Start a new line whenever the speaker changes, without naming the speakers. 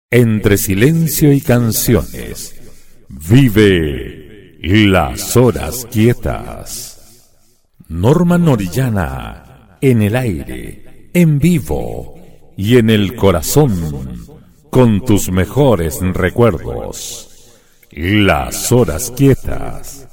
Entre silencio y canciones, vive Las Horas Quietas. Norman Orellana, en el aire, en vivo y en el corazón, con tus mejores recuerdos. Las Horas Quietas.